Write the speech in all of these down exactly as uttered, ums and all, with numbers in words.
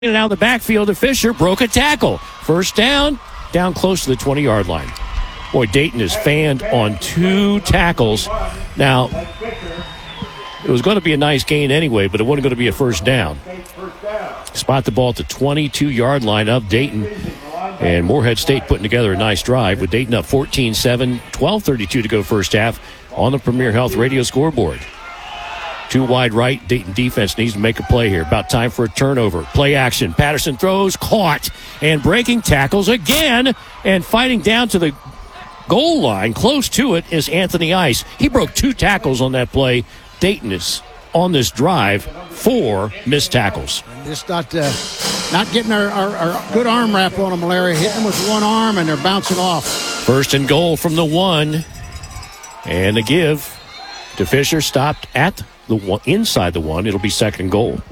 it out of the backfield to Fisher, broke a tackle. First down, down close to the twenty-yard line. Boy, Dayton is fanned on two tackles. Now, it was going to be a nice gain anyway, but it wasn't going to be a first down. Spot the ball at the twenty-two-yard line of Dayton. And Morehead State putting together a nice drive with Dayton up fourteen seven, twelve thirty-two to go first half on the Premier Health Radio scoreboard. Two wide right. Dayton defense needs to make a play here. About time for a turnover. Play action. Patterson throws, caught, and breaking tackles again. And fighting down to the goal line, close to it, is Anthony Ice. He broke two tackles on that play. Dayton is on this drive, four missed tackles. Just not uh, not getting our, our, our good arm wrap on them, Larry. Hitting them with one arm, and they're bouncing off. First and goal from the one. And a give to Fisher. Stopped at the one, inside the one. It'll be second and goal.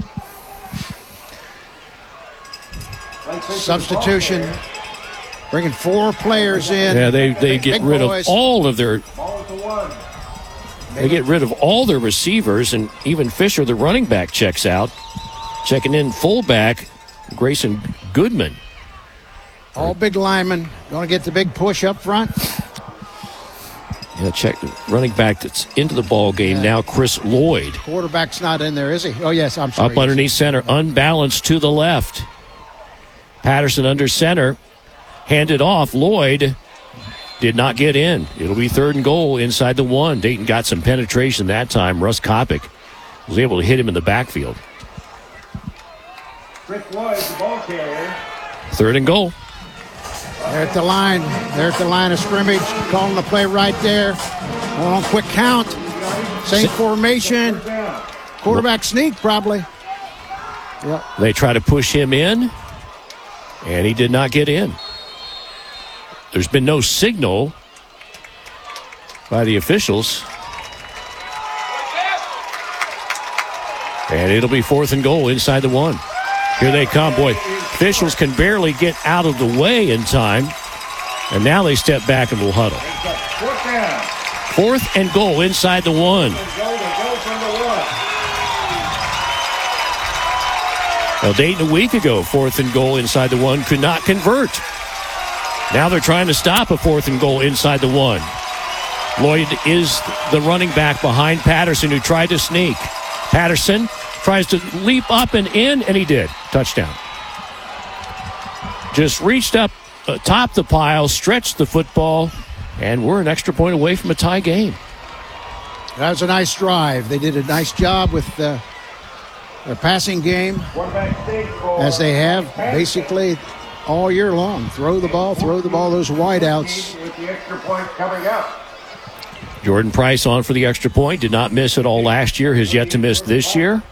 Substitution. Bringing four players in. Yeah, they, they big, get big rid boys. of all of their... They get rid of all their receivers, and even Fisher, the running back, checks out. Checking in fullback, Grayson Goodman. All big linemen. Going to get the big push up front. Yeah, check running back that's into the ball game yeah. now, Chris Lloyd. Quarterback's not in there, is he? Oh, yes, I'm sorry. Up underneath center, unbalanced to the left. Patterson under center. Handed off. Lloyd did not get in. It'll be third and goal inside the one. Dayton got some penetration that time. Russ Kopic was able to hit him in the backfield. Chris Lloyd, the ball carrier. Third and goal. They're at the line. They're at the line of scrimmage. Calling the play right there. Going on quick count. Same formation. Quarterback sneak, probably. Yep. They try to push him in, and he did not get in. There's been no signal by the officials. And it'll be fourth and goal inside the one. Here they come. Boy, officials can barely get out of the way in time. And now they step back and will huddle. Fourth and goal inside the one. Well, Dayton a week ago, fourth and goal inside the one, could not convert. Now they're trying to stop a fourth and goal inside the one. Lloyd is the running back behind Patterson, who tried to sneak. Patterson tries to leap up and in, and he did. Touchdown. Just reached up atop the pile, stretched the football, and we're an extra point away from a tie game. That was a nice drive. They did a nice job with uh, their passing game, as they have basically all year long. Throw the ball, throw the ball, those wideouts. With the extra point coming up. Jordan Price on for the extra point. Did not miss it all last year. Has yet to miss this year.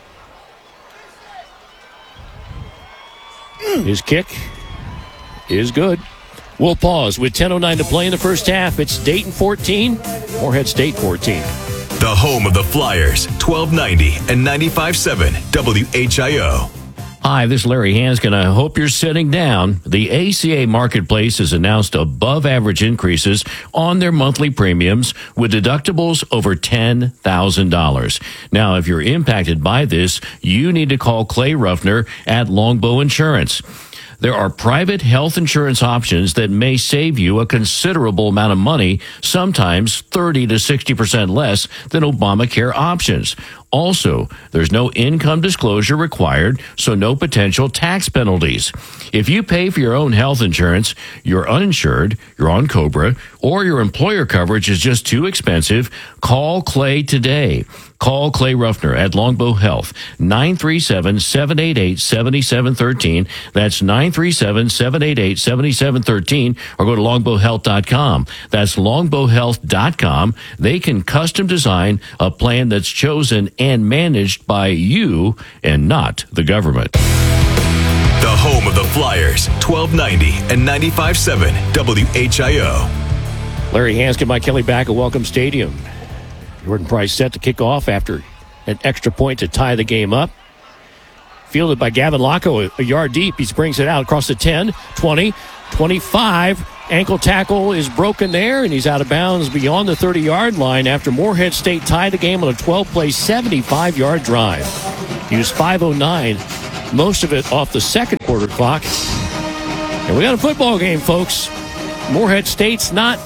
His kick is good. We'll pause with ten oh nine to play in the first half. It's Dayton fourteen, Morehead State fourteen. The home of the Flyers, twelve ninety and ninety-five point seven W H I O. Hi, this is Larry Hanskin. I hope you're sitting down. The A C A Marketplace has announced above-average increases on their monthly premiums with deductibles over ten thousand dollars. Now, if you're impacted by this, you need to call Clay Ruffner at Longbow Insurance. There are private health insurance options that may save you a considerable amount of money, sometimes thirty to sixty percent less than Obamacare options. Also, there's no income disclosure required, so no potential tax penalties. If you pay for your own health insurance, you're uninsured, you're on COBRA, or your employer coverage is just too expensive, call Clay today. Call Clay Ruffner at Longbow Health, nine three seven, seven eight eight, seven seven one three. That's nine three seven, seven eight eight, seven seven one three, or go to longbow health dot com. That's longbow health dot com. They can custom design a plan that's chosen and managed by you and not the government. The home of the Flyers, twelve ninety and ninety-five point seven W H I O. Larry Hanskin, Mike Kelly back at Welcome Stadium. Jordan Price set to kick off after an extra point to tie the game up. Fielded by Gavin Locko, a yard deep. He brings it out across the ten, twenty, twenty-five. Ankle tackle is broken there, and he's out of bounds beyond the thirty-yard line after Morehead State tied the game on a twelve-play, seventy-five-yard drive. He was five oh nine most of it off the second quarter clock. And we got a football game, folks. Morehead State's not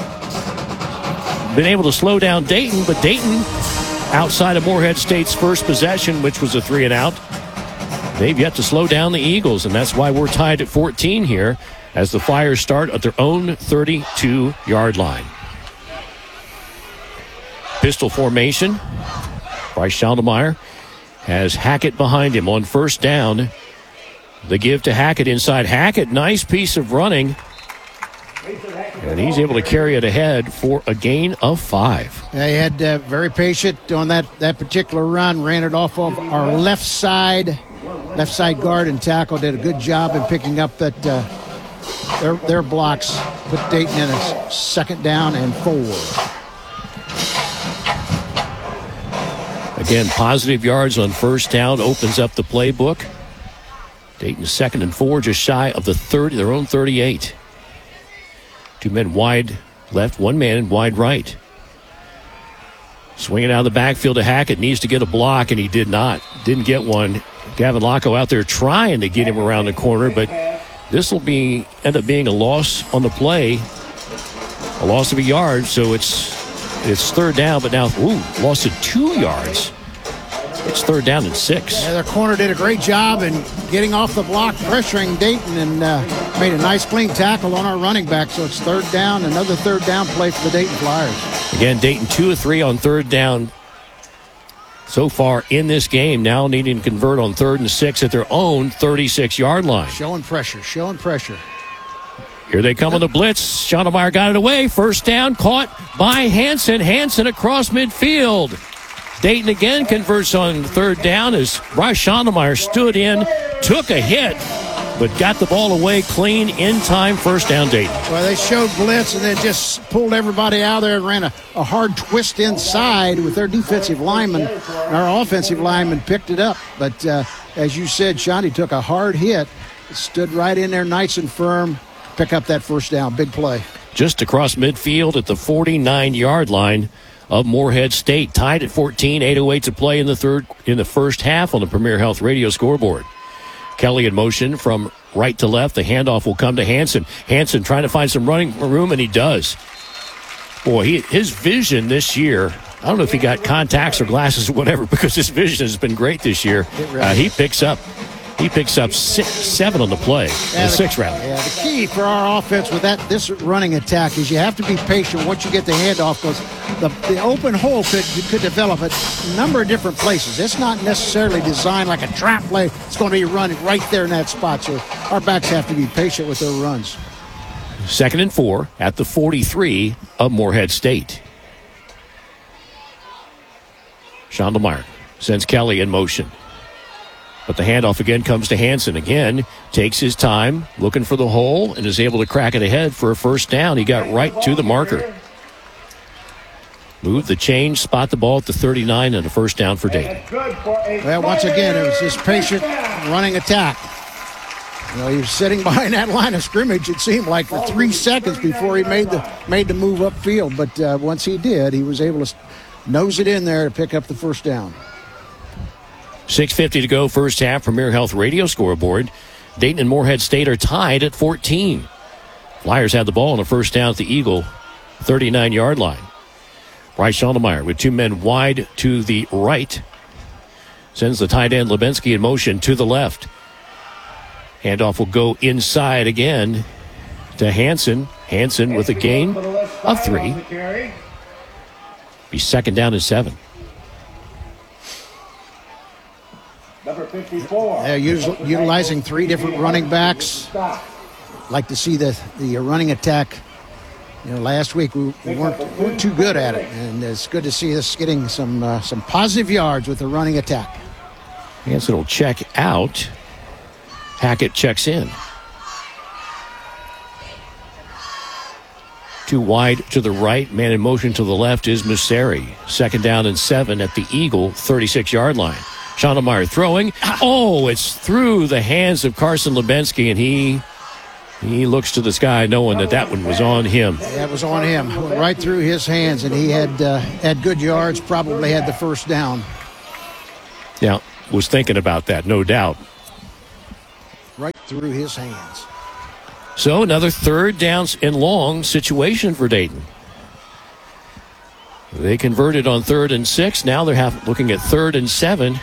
been able to slow down Dayton, but Dayton, outside of Morehead State's first possession, which was a three and out, they've yet to slow down the Eagles, and that's why we're tied at fourteen here as the Flyers start at their own thirty-two-yard line. Pistol formation. Bryce Schondelmeyer has Hackett behind him on first down. The give to Hackett inside. Hackett, nice piece of running. And he's able to carry it ahead for a gain of five. Yeah, he had uh, very patient on that, that particular run. Ran it off of our left side. Left side guard and tackle did a good job in picking up that uh, their, their blocks. Put Dayton in a second down and four. Again, positive yards on first down opens up the playbook. Dayton second and four, just shy of the thirty, their own thirty-eight. Two men wide left, one man wide right. Swinging out of the backfield to Hackett, needs to get a block, and he did not. Didn't get one. Gavin Locko out there trying to get him around the corner, but this will be end up being a loss on the play, a loss of a yard, so it's it's third down, but now, ooh, loss of two yards. It's third down and six. Yeah, their corner did a great job in getting off the block, pressuring Dayton, and uh, made a nice clean tackle on our running back. So it's third down, another third down play for the Dayton Flyers. Again, Dayton two of three on third down so far in this game. Now needing to convert on third and six at their own thirty-six-yard line. Showing pressure, showing pressure. Here they come on the blitz. Schondelmeyer got it away. First down, caught by Hansen. Hansen across midfield. Dayton again converts on third down as Bryce Schondelmeyer stood in, took a hit, but got the ball away clean in time. First down, Dayton. Well, they showed blitz and then just pulled everybody out there and ran a, a hard twist inside with their defensive lineman. And our offensive lineman picked it up. But uh, as you said, Shondy took a hard hit, stood right in there nice and firm, pick up that first down. Big play. Just across midfield at the forty-nine-yard line of Morehead State, tied at fourteen, eight oh eight to play in the third in the first half on the Premier Health Radio scoreboard. Kelly in motion from right to left. The handoff will come to Hansen. Hansen trying to find some running room, and he does. Boy, he, his vision this year, I don't know if he got contacts or glasses or whatever, because his vision has been great this year. Uh, he picks up He picks up six, seven on the play, yeah, the the six round. Yeah, the key for our offense with that this running attack is you have to be patient once you get the handoff, because the, the open hole could could develop at a number of different places. It's not necessarily designed like a trap play. It's going to be running right there in that spot. So our backs have to be patient with their runs. Second and four at the forty-three of Morehead State. Schondelmeyer sends Kelly in motion. But the handoff again comes to Hansen. Again, takes his time, looking for the hole, and is able to crack it ahead for a first down. He got right to the marker. Move the change, spot the ball at the thirty-nine, and a first down for Dayton. Well, once again, it was this patient running attack. You know, he was sitting behind that line of scrimmage, it seemed like, for three seconds before he made the made the move upfield. But uh, once he did, he was able to nose it in there to pick up the first down. six fifty to go, first half, Premier Health Radio scoreboard. Dayton and Morehead State are tied at fourteen. Flyers had the ball on a first down at the Eagle thirty-nine-yard line. Bryce Schondelmeyer with two men wide to the right. Sends the tight end Lebensky in motion to the left. Handoff will go inside again to Hansen. Hansen with a gain of three. Be second down and seven. Number fifty-four. They're usually utilizing three different running backs. Like to see the, the running attack. You know, last week we, we weren't, weren't too good at it, and it's good to see us getting some uh, some positive yards with the running attack. Hansen will check out. Hackett checks in. Too wide to the right. Man in motion to the left is Museri. Second down and seven at the Eagle thirty-six-yard line. Schondelmeyer throwing. Oh, it's through the hands of Carson Lebensky, and he he looks to the sky knowing that that one was on him. That was on him. Went right through his hands, and he had uh, had good yards, probably had the first down. Now, was thinking about that, no doubt. through his hands. So another third down and long situation for Dayton. They converted on third and six. Now they're have, looking at third and seven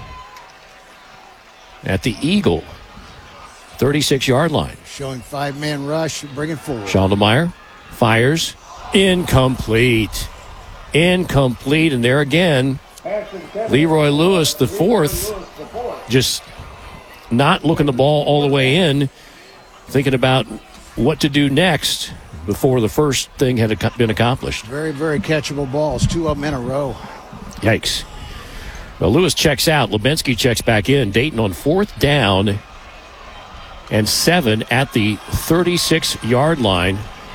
at the Eagle thirty-six-yard line. Showing five-man rush, bringing forward. Schaldemeyer fires. Incomplete. Incomplete. And there again, Leroy Lewis, the fourth, just not looking the ball all the way in, thinking about what to do next before the first thing had been accomplished. Very, very catchable balls. Two of them in a row. Yikes. Well, Lewis checks out. Lubinsky checks back in. Dayton on fourth down and seven at the thirty-six-yard line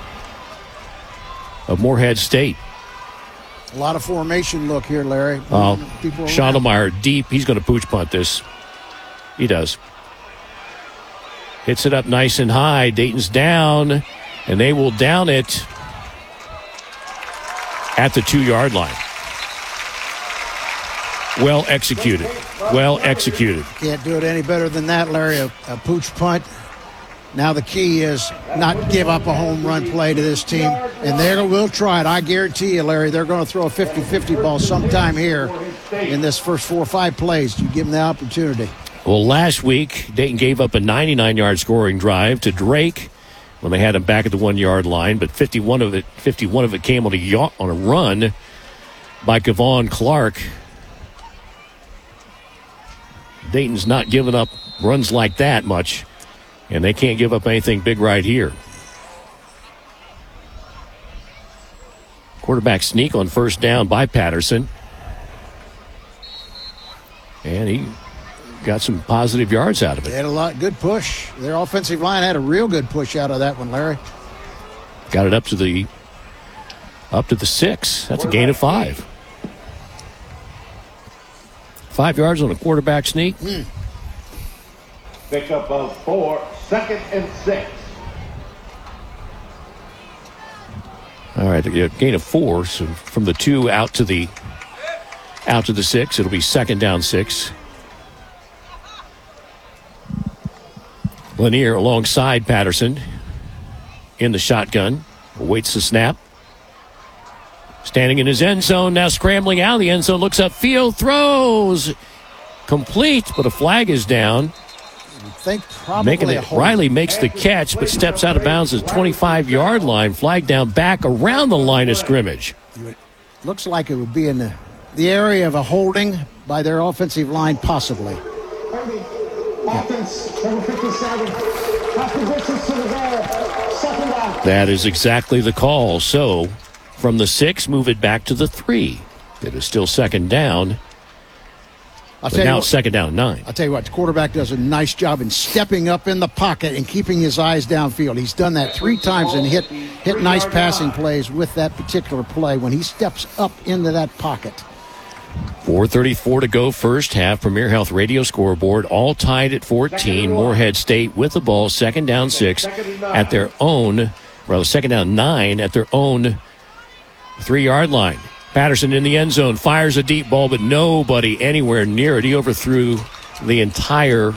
of Morehead State. A lot of formation look here, Larry. Uh, People Schaldemeyer deep. He's going to pooch punt this. He does. Hits it up nice and high. Dayton's down, and they will down it at the two-yard line. Well executed. Well executed. Can't do it any better than that, Larry. A, a pooch punt. Now the key is not give up a home run play to this team. And they will try it. I guarantee you, Larry, they're going to throw a fifty-fifty ball sometime here in this first four or five plays. You give them the opportunity. Well, last week, Dayton gave up a ninety-nine-yard scoring drive to Drake when they had him back at the one-yard line, but fifty-one of it, fifty-one of it came on a, yaw- on a run by Kevon Clark. Dayton's not giving up runs like that much, and they can't give up anything big right here. Quarterback sneak on first down by Patterson. And he got some positive yards out of it. They had a lot good push. Their offensive line had a real good push out of that one, Larry. Got it up to the up to the six. That's a gain of five. Five yards on a quarterback sneak. Mm. Pickup of four, second and six. All right, a gain of four. So from the two out to the out to the six, it'll be second down six. Lanier alongside Patterson in the shotgun. Awaits the snap. Standing in his end zone, now scrambling out of the end zone, looks upfield, throws. Complete, but a flag is down. I think probably Making it, Riley makes the catch, but steps out of bounds at the twenty-five-yard line. Flag down back around the line of scrimmage. Looks like it would be in the, the area of a holding by their offensive line, possibly. Offense, number fifty-seven. Half positions to the goal. Second down. That is exactly the call. So, from the six, move it back to the three. It is still second down. I'll But tell you now what, it's second down and nine. I'll tell you what, the quarterback does a nice job in stepping up in the pocket and keeping his eyes downfield. He's done that three times and hit hit nice passing plays with that particular play when he steps up into that pocket. four thirty-four to go first half. Premier Health Radio scoreboard all tied at fourteen. Morehead State with the ball. Second down six at their own, well, second down nine at their own three-yard line. Patterson in the end zone fires a deep ball, but nobody anywhere near it. He overthrew the entire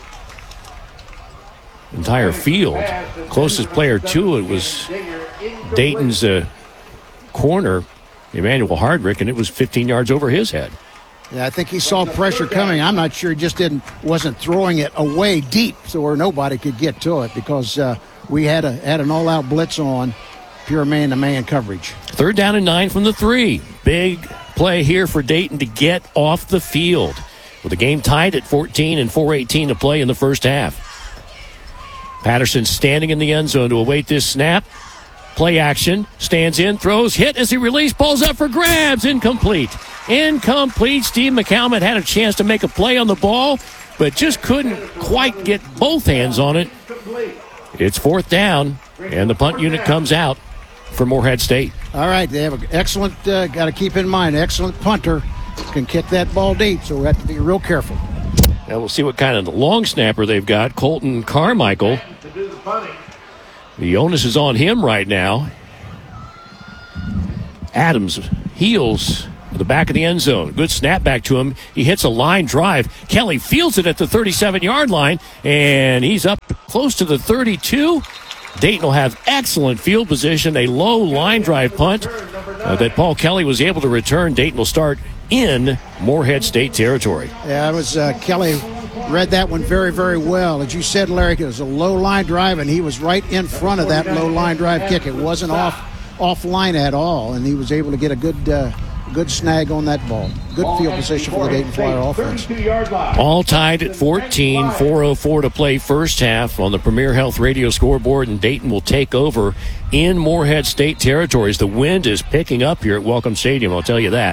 entire field. Closest player to it was Dayton's uh, corner, Emmanuel Hardrick, and it was fifteen yards over his head. Yeah, I think he saw pressure coming. I'm not sure he just didn't wasn't throwing it away deep so where nobody could get to it because uh, we had a had an all-out blitz on, pure man-to-man coverage. Third down and nine from the three. Big play here for Dayton to get off the field. With the game tied at fourteen and four eighteen to play in the first half. Patterson standing in the end zone to await this snap. Play action. Stands in, throws, hit as he released. Ball's up for grabs. Incomplete. Incomplete. Steve McCalmont had a chance to make a play on the ball, but just couldn't quite get both hands on it. It's fourth down, and the punt unit comes out for Morehead State. All right, they have an excellent, uh, got to keep in mind, excellent punter can kick that ball deep, so we have to be real careful. Now we'll see what kind of long snapper they've got. Colton Carmichael. The onus is on him right now. Adams heels the back of the end zone. Good snap back to him. He hits a line drive. Kelly fields it at the thirty-seven-yard line, and he's up close to the thirty-two. Dayton will have excellent field position, a low line drive punt uh, that Paul Kelly was able to return. Dayton will start in Morehead State territory. Yeah, it was uh, Kelly read that one very, very well. As you said, Larry, it was a low line drive, and he was right in front of that low line drive kick. It wasn't off offline at all, and he was able to get a good uh, good snag on that ball. Good field position for the Dayton Flyer offense. All tied at fourteen, four oh four to play first half on the Premier Health Radio scoreboard, and Dayton will take over in Morehead State territories. The wind is picking up here at Welcome Stadium, I'll tell you that.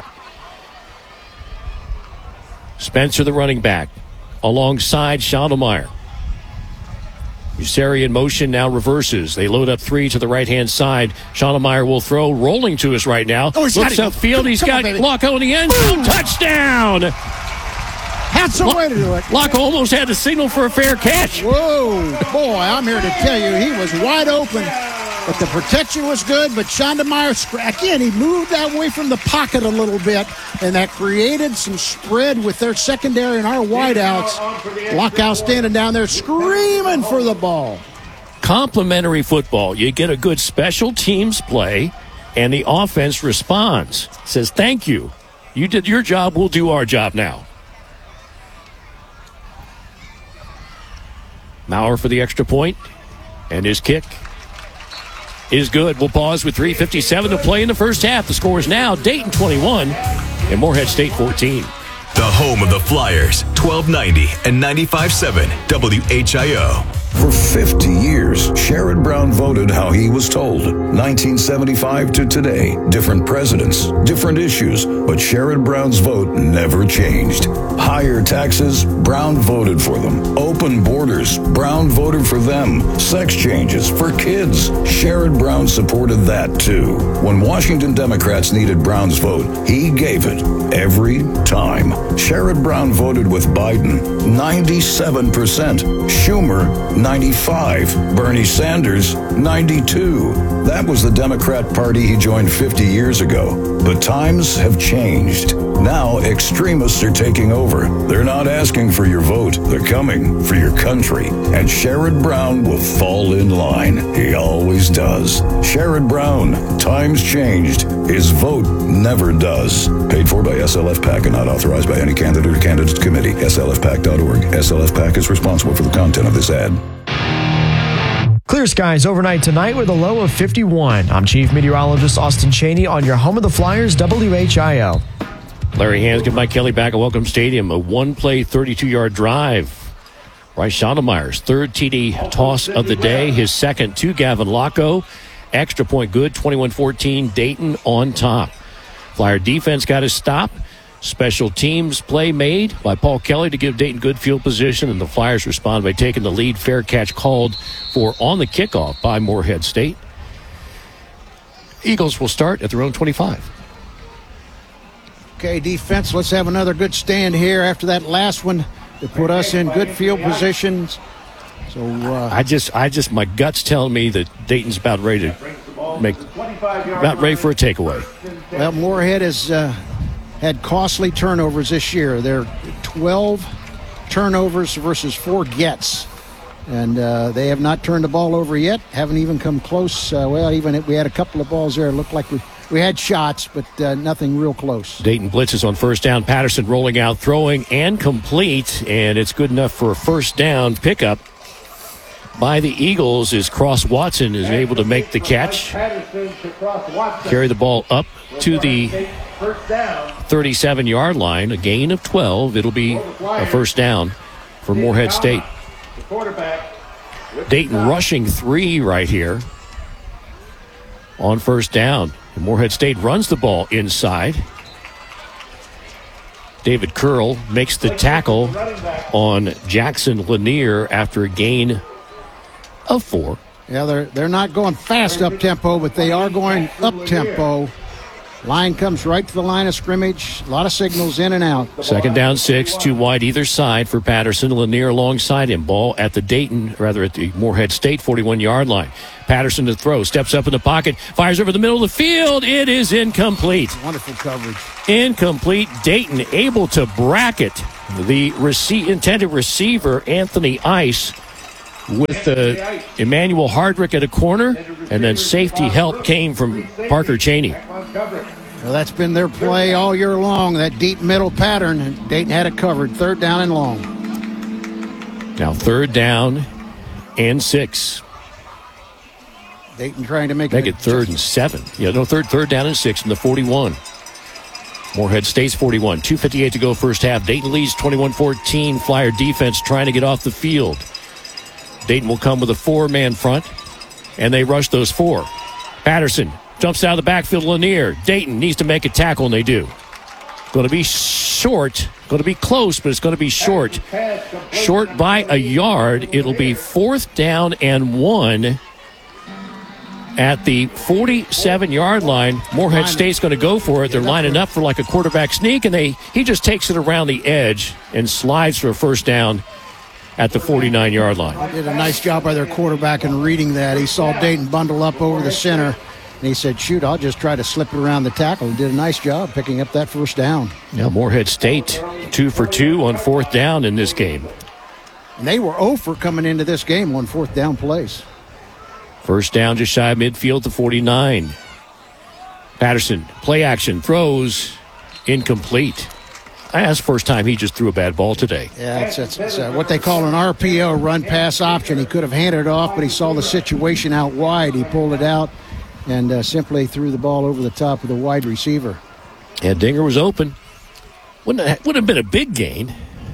Spencer, the running back, alongside Schondelmeyer. Useri in motion, now reverses. They load up three to the right-hand side. Schondelmeyer will throw, rolling to his right now. Oh, he's Looks got upfield. He's Come got on, Locko in the end zone. Touchdown! Had some way to do it. Locko almost had the signal for a fair catch. Whoa, boy, I'm here to tell you, he was wide open, but the protection was good, but Schondelmeyer, again, he moved that way from the pocket a little bit, and that created some spread with their secondary and our wideouts. Lockout standing down there screaming for the ball. Complimentary football. You get a good special teams play, and the offense responds. Says, thank you. You did your job, we'll do our job now. Maurer for the extra point, and his kick is good. We'll pause with three fifty-seven to play in the first half. The score is now Dayton twenty-one and Morehead State fourteen. The home of the Flyers, twelve ninety and ninety-five point seven W H I O. For fifty years, Sherrod Brown voted how he was told. nineteen seventy-five to today, different presidents, different issues, but Sherrod Brown's vote never changed. Higher taxes, Brown voted for them. Open borders, Brown voted for them. Sex changes for kids, Sherrod Brown supported that too. When Washington Democrats needed Brown's vote, he gave it every time. Sherrod Brown voted with Biden, ninety-seven percent. Schumer, ninety-five. Bernie Sanders, ninety-two. That was the Democrat Party he joined fifty years ago. But times have changed. Now extremists are taking over. They're not asking for your vote. They're coming for your country. And Sherrod Brown will fall in line. He always does. Sherrod Brown, times changed. His vote never does. Paid for by S L F PAC and not authorized by any candidate or candidate committee. S L F PAC dot org. S L F PAC is responsible for the content of this ad. Clear skies overnight tonight with a low of fifty-one. I'm Chief Meteorologist Austin Cheney on your home of the Flyers, W H I O. Larry Hanscom, Mike Kelly back at Welcome Stadium. A one-play, thirty-two-yard drive. Bryce Schondelmeyer's third T D toss of the day. His second to Gavin Locko. Extra point good, twenty-one fourteen. Dayton on top. Flyer defense got his stop. Special teams play made by Paul Kelly to give Dayton good field position, and the Flyers respond by taking the lead. Fair catch called for on the kickoff by Morehead State. Eagles will start at their own twenty-five. Okay, defense, let's have another good stand here after that last one to put us in good field positions. So uh, I just, I just, my gut's telling me that Dayton's about ready to make, about ready for a takeaway. Well, Morehead has uh, had costly turnovers this year. They're twelve turnovers versus four gets. And uh, they have not turned the ball over yet. Haven't even come close. Uh, well, even if we had a couple of balls there, it looked like we, we had shots, but uh, nothing real close. Dayton blitzes on first down. Patterson rolling out, throwing, and complete. And it's good enough for a first down pickup by the Eagles as Cross Watson is able to make the catch. Carry the ball up to the thirty-seven-yard line. A gain of twelve. It'll be a first down for Morehead State. Dayton rushing three right here on first down. And Morehead State runs the ball inside. David Curl makes the tackle on Jackson Lanier after a gain of four. Yeah, they're they're not going fast up tempo, but they are going up tempo. Line comes right to the line of scrimmage. A lot of signals in and out. Second down six, two wide either side for Patterson. Lanier alongside him. Ball at the Dayton, rather at the Morehead State forty-one-yard line. Patterson to throw. Steps up in the pocket. Fires over the middle of the field. It is incomplete. Wonderful coverage. Incomplete. Dayton able to bracket the rece- intended receiver, Anthony Ice, with uh, Emmanuel Hardrick at a corner, and then safety help came from Parker Cheney. Well, that's been their play all year long, that deep middle pattern, and Dayton had it covered. Third down and long. Now third down and six. Dayton trying to make, make it, it third and seven. Yeah, no, third third down and six from the forty-one. Morehead State's forty-one. two fifty-eight to go first half. Dayton leads twenty-one fourteen. Flyer defense trying to get off the field. Dayton will come with a four-man front, and they rush those four. Patterson jumps out of the backfield. Lanier. Dayton needs to make a tackle, and they do. Going to be short. Going to be close, but it's going to be short. Short by a yard. It'll be fourth down and one at the forty-seven-yard line. Morehead State's going to go for it. They're lining up for like a quarterback sneak, and they he just takes it around the edge and slides for a first down at the forty-nine-yard line. They did a nice job by their quarterback in reading that. He saw Dayton bundle up over the center, and he said, shoot, I'll just try to slip it around the tackle. He did a nice job picking up that first down. Now Morehead State, two for two on fourth down in this game. And they were oh for coming into this game on fourth down plays. First down just shy of midfield to forty-nine. Patterson, play action, throws, incomplete. That's the first time he just threw a bad ball today. Yeah, it's, it's, it's uh, what they call an R P O, run pass option. He could have handed it off, but he saw the situation out wide. He pulled it out and uh, simply threw the ball over the top of the wide receiver. Yeah, Dinger was open. Wouldn't have, would have been a big gain.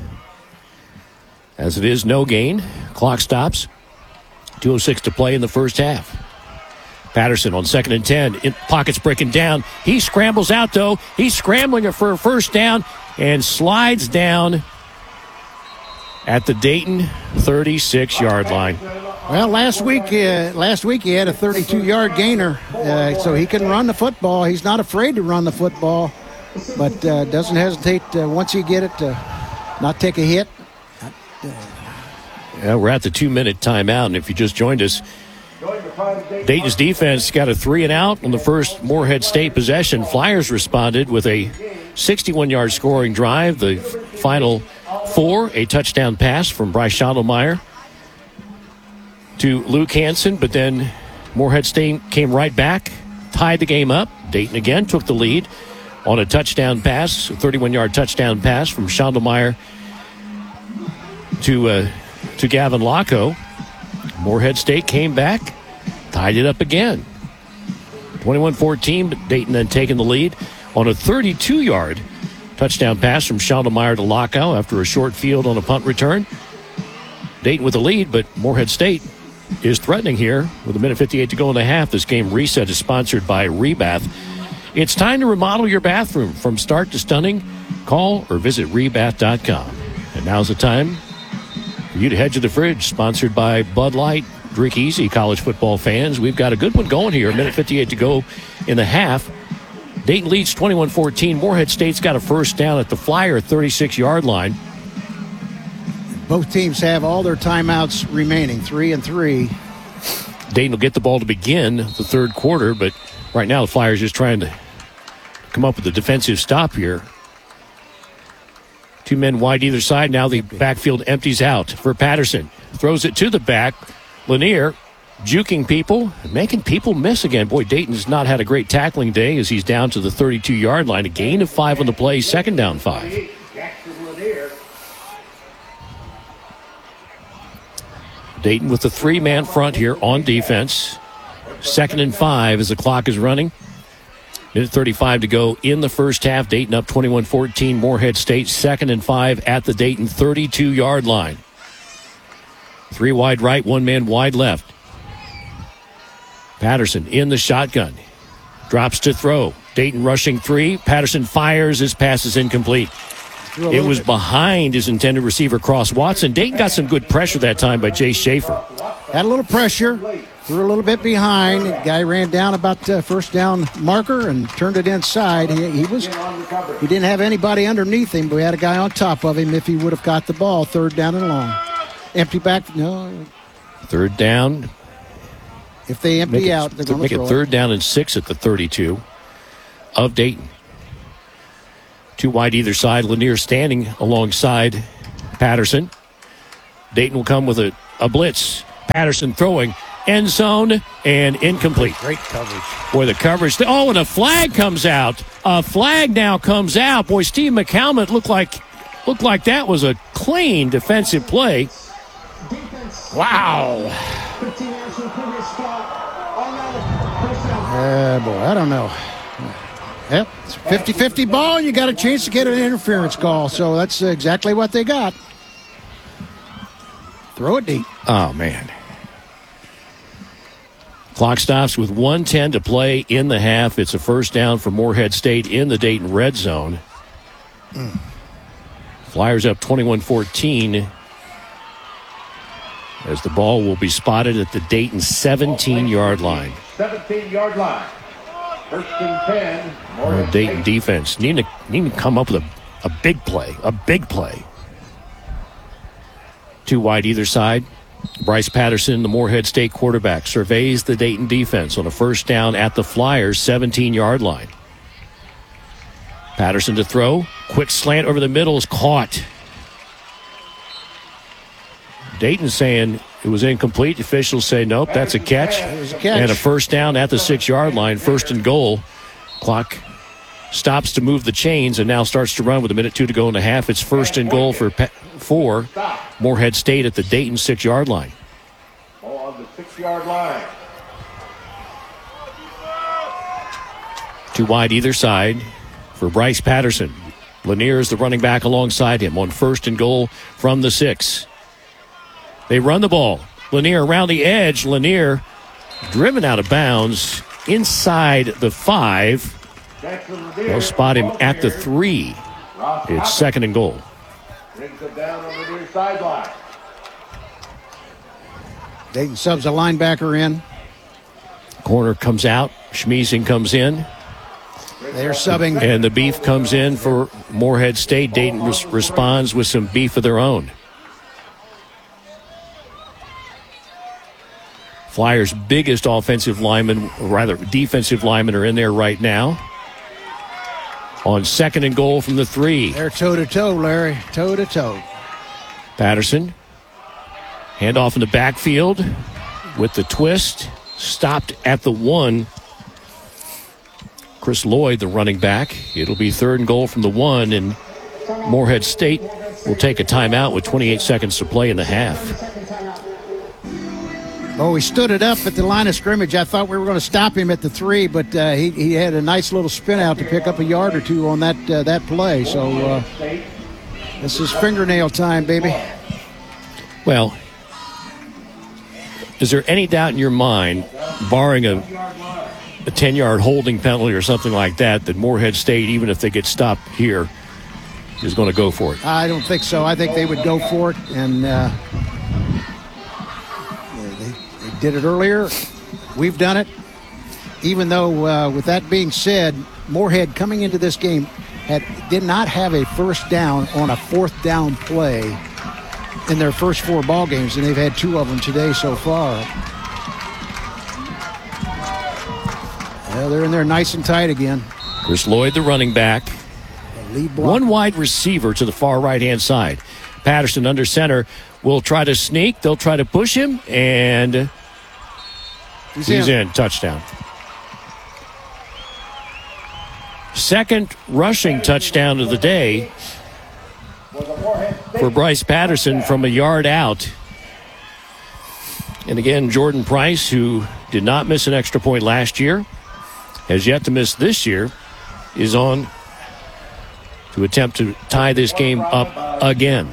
As it is, no gain. Clock stops. two oh six to play in the first half. Patterson on second and ten. In, pockets breaking down. He scrambles out, though. He's scrambling for a first down and slides down at the Dayton thirty-six-yard line. Well, last week, uh, last week he had a thirty-two-yard gainer, uh, so he can run the football. He's not afraid to run the football, but uh, doesn't hesitate uh, once you get it to not take a hit. Yeah, we're at the two-minute timeout, and if you just joined us, Dayton's defense got a three and out on the first Morehead State possession. Flyers responded with a sixty-one-yard scoring drive. The final four, a touchdown pass from Bryce Schottelmeyer to Luke Hansen, but then Morehead State came right back, tied the game up. Dayton again took the lead on a touchdown pass, a thirty-one-yard touchdown pass from Schottelmeyer to uh, to Gavin Locko. Morehead State came back, tied it up again. twenty-one fourteen, but Dayton then taking the lead on a thirty-two-yard touchdown pass from Schottelmeyer to Lockow after a short field on a punt return. Dayton with the lead, but Morehead State is threatening here with a minute fifty-eight to go in the half. This game reset is sponsored by Rebath. It's time to remodel your bathroom from start to stunning. Call or visit rebath dot com. And now's the time for you to head to the fridge, sponsored by Bud Light. Drink easy, college football fans. We've got a good one going here. A minute fifty-eight to go in the half. Dayton leads twenty-one fourteen. Morehead State's got a first down at the Flyer thirty-six-yard line. Both teams have all their timeouts remaining, three and three. Dayton will get the ball to begin the third quarter, but right now the Flyers just trying to come up with a defensive stop here. Two men wide either side. Now the backfield empties out for Patterson. Throws it to the back. Lanier juking people and making people miss again. Boy, Dayton's not had a great tackling day as he's down to the thirty-two-yard line. A gain of five on the play, second down five. Dayton with the three-man front here on defense. Second and five as the clock is running. Minute thirty-five to go in the first half. Dayton up twenty-one fourteen. Morehead State second and five at the Dayton thirty-two-yard line. Three wide right, one man wide left. Patterson in the shotgun. Drops to throw. Dayton rushing three. Patterson fires. His pass is incomplete. It was behind his intended receiver, Cross Watson. Dayton got some good pressure that time by Jay Schaefer. Had a little pressure. threw a little bit behind. The guy ran down about the first down marker and turned it inside. He, he was he didn't have anybody underneath him, but we had a guy on top of him if he would have got the ball. Third down and long. Empty back. No. Third down. If they empty Make it, out, they're going to make throw it third it. down and six at the thirty-two of Dayton. Two wide either side. Lanier standing alongside Patterson. Dayton will come with a, a blitz. Patterson throwing. End zone and incomplete. Great coverage. Boy, the coverage. Oh, and a flag comes out. A flag now comes out. Boy, Steve McCalmont looked like looked like that was a clean defensive play. Wow. Uh, boy, I don't know. Yep, it's a fifty-fifty ball. You got a chance to get an interference call. So that's exactly what they got. Throw it deep. Oh, man. Clock stops with one ten to play in the half. It's a first down for Morehead State in the Dayton red zone. Mm. Flyers up twenty-one fourteen as the ball will be spotted at the Dayton seventeen-yard line. seventeen-yard line. First and ten. Uh, Dayton defense need to, need to come up with a, a big play, a big play. Two wide either side. Bryce Patterson, the Morehead State quarterback, surveys the Dayton defense on a first down at the Flyers' seventeen-yard line. Patterson to throw. Quick slant over the middle is caught. Dayton saying it was incomplete. Officials say, nope, that's a catch. It was a catch. And a first down at the six-yard line, first and goal. Clock stops to move the chains and now starts to run with a minute two to go in the half. It's first and goal for for Morehead State at the Dayton six-yard line. Ball on the six-yard line. Two wide either side for Bryce Patterson. Lanier is the running back alongside him on first and goal from the six. They run the ball. Lanier around the edge. Lanier driven out of bounds inside the five. They'll spot him at the three. It's second and goal. Brings it down on the near sideline. Dayton subs a linebacker in. Corner comes out. Schmiesing comes in. They're subbing. And the beef comes in for Morehead State. Dayton res- responds with some beef of their own. Flyers' biggest offensive lineman, or rather defensive linemen, are in there right now. On second and goal from the three. They're toe-to-toe, Larry. Toe-to-toe. Patterson. Handoff in the backfield with the twist. Stopped at the one. Chris Lloyd, the running back. It'll be third and goal from the one, and Morehead State will take a timeout with twenty-eight seconds to play in the half. Oh, he stood it up at the line of scrimmage. I thought we were going to stop him at the three, but uh, he, he had a nice little spin out to pick up a yard or two on that uh, that play. So uh, this is fingernail time, baby. Well, is there any doubt in your mind, barring a a ten-yard holding penalty or something like that, that Morehead State, even if they get stopped here, is going to go for it? I don't think so. I think they would go for it, and uh, they, they did it earlier. We've done it. Even though, uh, with that being said, Morehead coming into this game had did not have a first down on a fourth down play in their first four ball games, and they've had two of them today so far. Yeah, they're in there nice and tight again. Chris Lloyd, the running back. The lead block. One wide receiver to the far right-hand side. Patterson under center will try to sneak. They'll try to push him, and He's, he's in. in. Touchdown. Second rushing touchdown of the day for Bryce Patterson from a yard out. And again, Jordan Price, who did not miss an extra point last year, has yet to miss this year, is on to attempt to tie this game up again.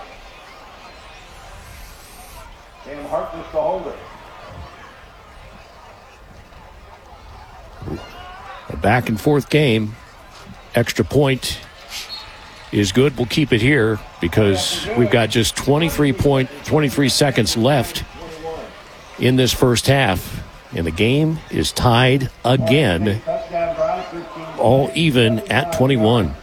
And Harkness to hold it. A back and forth game. Extra point is good. We'll keep it here because we've got just twenty-three point twenty-three seconds left in this first half. And the game is tied again, all even at twenty-one.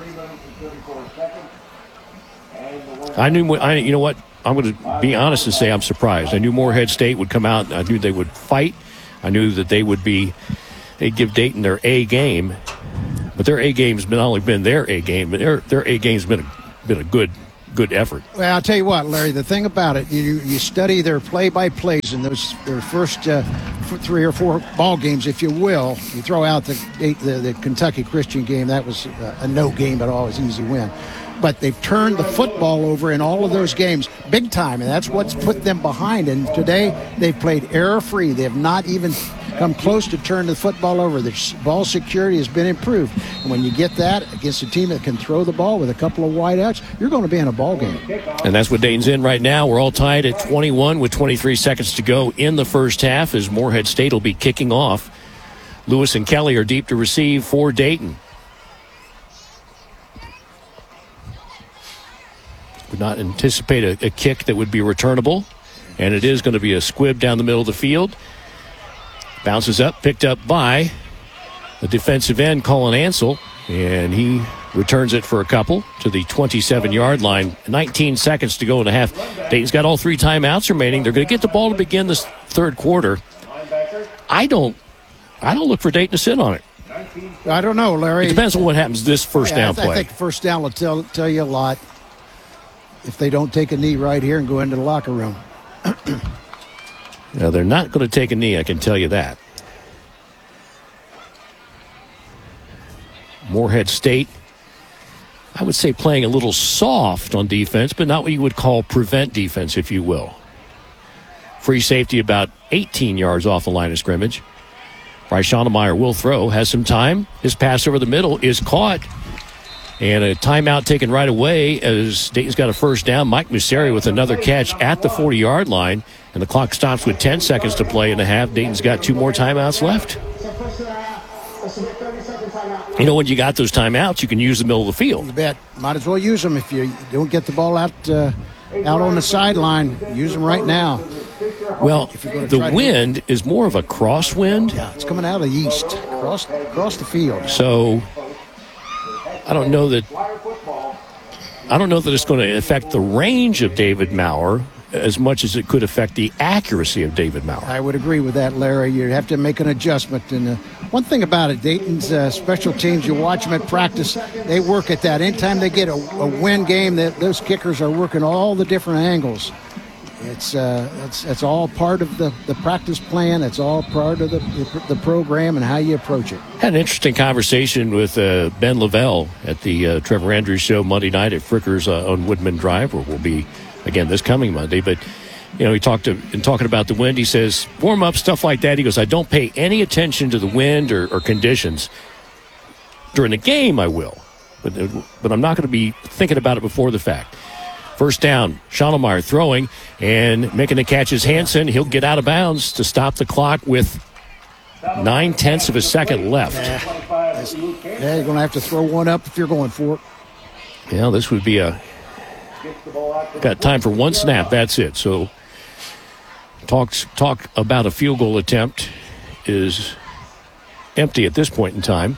I knew, I, you know what, I'm going to be honest and say I'm surprised. I knew Morehead State would come out. I knew they would fight. I knew that they would be, they'd give Dayton their A game. But their A game's not only been their A game, but their, their A game's been a, been a good good effort. Well, I'll tell you what, Larry, the thing about it, you you study their play-by-plays in those their first uh, three or four ball games, if you will. You throw out the the, the Kentucky Christian game. That was a no game, but always easy win. But they've turned the football over in all of those games big time, and that's what's put them behind. And today they've played error-free. They have not even come close to turn the football over. The ball security has been improved. And when you get that against a team that can throw the ball with a couple of wideouts, you're going to be in a ball game. And that's what Dayton's in right now. We're all tied at twenty-one with twenty-three seconds to go in the first half as Morehead State will be kicking off. Lewis and Kelly are deep to receive for Dayton. Would not anticipate a, a kick that would be returnable. And it is going to be a squib down the middle of the field. Bounces up, picked up by the defensive end, Colin Ansel. And he returns it for a couple to the twenty-seven-yard line. nineteen seconds to go in the half. Dayton's got all three timeouts remaining. They're going to get the ball to begin this third quarter. I don't, I don't look for Dayton to sit on it. I don't know, Larry. It depends on what happens this first yeah, down I, th- play. I think first down will tell, tell you a lot if they don't take a knee right here and go into the locker room. Now, they're not going to take a knee, I can tell you that. Morehead State, I would say playing a little soft on defense, but not what you would call prevent defense, if you will. Free safety about eighteen yards off the line of scrimmage. Bryce Schoenemeyer will throw, has some time. His pass over the middle is caught. And a timeout taken right away as Dayton's got a first down. Mike Museri with another catch at the forty-yard line. And the clock stops with ten seconds to play in the half. Dayton's got two more timeouts left. You know, when you got those timeouts, you can use the middle of the field. You bet. Might as well use them. If you don't get the ball out uh, out on the sideline, use them right now. Well, the wind to... is more of a crosswind. Yeah, it's coming out of the east, across, across the field. So I don't know that I don't know that it's going to affect the range of David Maurer as much as it could affect the accuracy of David Maurer. I would agree with that, Larry. You'd have to make an adjustment. And uh, one thing about it, Dayton's uh, special teams, you watch them at practice, they work at that. Anytime they get a, a win game, that those kickers are working all the different angles. It's uh, it's it's all part of the, the practice plan. It's all part of the, the the program and how you approach it. Had an interesting conversation with uh, Ben Lavelle at the uh, Trevor Andrews Show Monday night at Frickers uh, on Woodman Drive, where we'll be again this coming Monday. But you know, he talked to in talking about the wind. He says warm up stuff like that. He goes, I don't pay any attention to the wind or, or conditions during the game. I will, but but I'm not going to be thinking about it before the fact. First down, Schoenemeyer throwing and making the catch is Hansen. He'll get out of bounds to stop the clock with nine-tenths of a second left. Yeah, yeah you're going to have to throw one up if you're going for it. Yeah, this would be a... Got time for one snap, that's it. So talks, talk about a field goal attempt is empty at this point in time.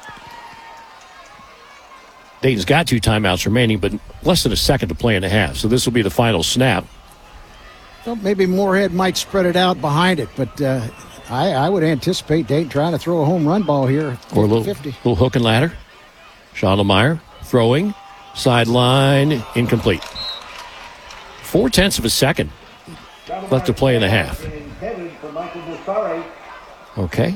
Dayton's got two timeouts remaining, but less than a second to play in the half. So this will be the final snap. Well, maybe Morehead might spread it out behind it, but uh, I, I would anticipate Dayton trying to throw a home run ball here. fifty, or a little, little hook and ladder. Schoenemeyer throwing, sideline, incomplete. Four-tenths of a second left to play in the half. Okay.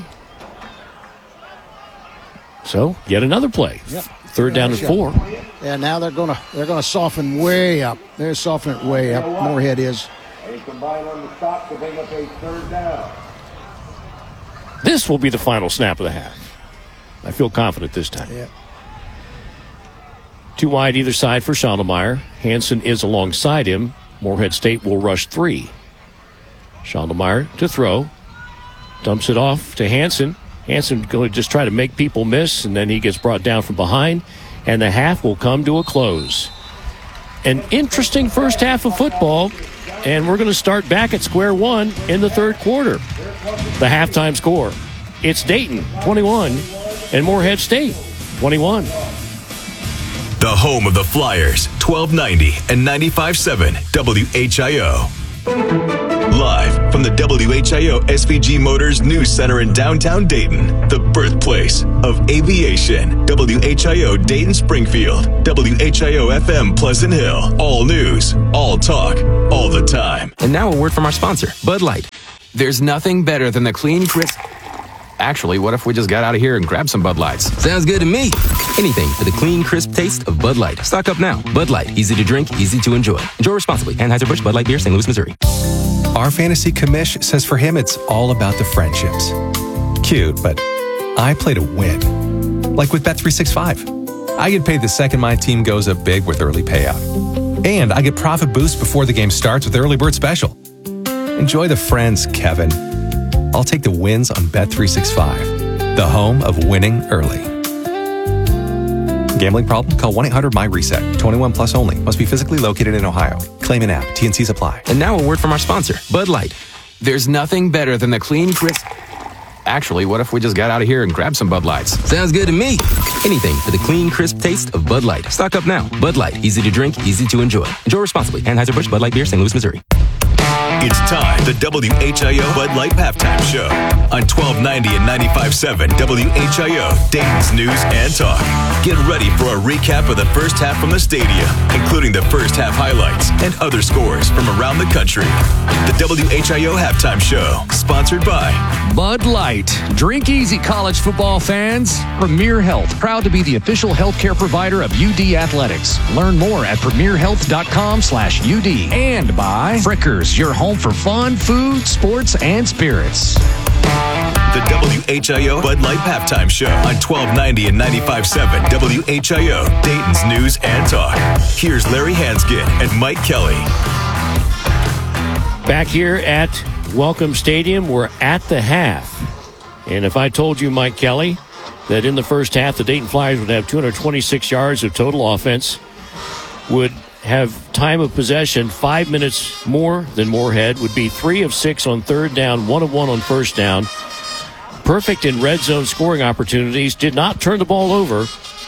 So, yet another play. Yep. Third down and four. Yeah, now they're gonna they're gonna soften way up. They're softening it way up. Morehead is. This will be the final snap of the half. I feel confident this time. Yeah. Two wide either side for Schoenemeyer. Hansen is alongside him. Morehead State will rush three. Schoenemeyer to throw. Dumps it off to Hansen. Hansen going to just try to make people miss, and then he gets brought down from behind, and the half will come to a close. An interesting first half of football. And we're going to start back at square one in the third quarter. The halftime score. It's Dayton, twenty-one, and Morehead State, twenty-one. The home of the Flyers, twelve ninety and ninety-five point seven W H I O. Live from the W H I O S V G Motors News Center in downtown Dayton, the birthplace of aviation. W H I O Dayton Springfield, W H I O F M Pleasant Hill. All news, all talk, all the time. And now a word from our sponsor, Bud Light. There's nothing better than the clean, crisp... Actually, what if we just got out of here and grabbed some Bud Lights? Sounds good to me. Anything for the clean, crisp taste of Bud Light. Stock up now. Bud Light. Easy to drink, easy to enjoy. Enjoy responsibly. Anheuser-Busch Bud Light Beer, Saint Louis, Missouri. Our fantasy commish says for him it's all about the friendships. Cute, but I play to win. Like with Bet three sixty-five. I get paid the second my team goes up big with early payout. And I get profit boost before the game starts with Early Bird Special. Enjoy the friends, Kevin. I'll take the wins on Bet three sixty-five, the home of winning early. Gambling problem? Call one eight hundred my reset. twenty-one plus only. Must be physically located in Ohio. Claim an app. T N Cs apply. And now a word from our sponsor, Bud Light. There's nothing better than the clean, crisp... Actually, what if we just got out of here and grabbed some Bud Lights? Sounds good to me. Anything for the clean, crisp taste of Bud Light. Stock up now. Bud Light. Easy to drink, easy to enjoy. Enjoy responsibly. Anheuser-Busch Bud Light Beer, Saint Louis, Missouri. It's time, the W H I O Bud Light Halftime Show on twelve ninety and ninety-five point seven W H I O, Dayton's News and Talk. Get ready for a recap of the first half from the stadium, including the first half highlights and other scores from around the country. The W H I O Halftime Show, sponsored by Bud Light. Drink easy, college football fans. Premier Health, proud to be the official healthcare provider of U D Athletics. Learn more at premier health dot com slash U D. And by Frickers, your home for fun, food, sports, and spirits. The W H I O Bud Light Halftime Show on twelve ninety and ninety-five point seven W H I O, Dayton's News and Talk. Here's Larry Hansgen and Mike Kelly. Back here at Welcome Stadium, we're at the half. And if I told you, Mike Kelly, that in the first half the Dayton Flyers would have two hundred twenty-six yards of total offense, would have time of possession five minutes more than Morehead, would be three of six on third down, one of one on first down, perfect in red zone scoring opportunities, did not turn the ball over.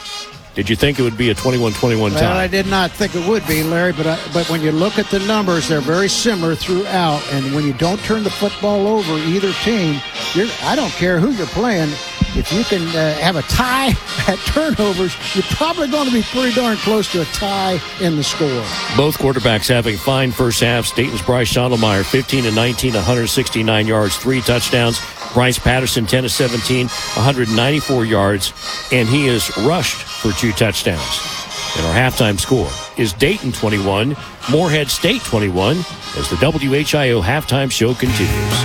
Did you think it would be a twenty-one twenty-one tie? Well, I did not think it would be, Larry, but I, but when you look at the numbers, they're very similar throughout. And when you don't turn the football over, either team, you're, I don't care who you're playing, if you can uh, have a tie at turnovers, you're probably going to be pretty darn close to a tie in the score. Both quarterbacks having fine first halves. Dayton's Bryce Schottelmeyer, fifteen and nineteen, one hundred sixty-nine yards, three touchdowns. Bryce Patterson, ten of seventeen, one hundred ninety-four yards, and he is rushed for two touchdowns. And our halftime score is Dayton twenty-one, Morehead State twenty-one, as the W H I O halftime show continues.